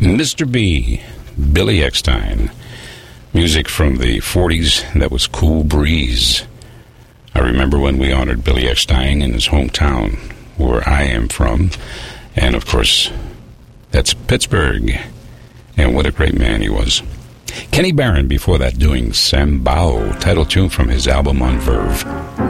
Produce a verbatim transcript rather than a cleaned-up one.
Mister B, Billy Eckstine. Music from the forties that was Cool Breeze. I remember when we honored Billy Eckstine in his hometown, where I am from. And, of course, that's Pittsburgh. And what a great man he was. Kenny Barron before that doing Sambao, title tune from his album on Verve.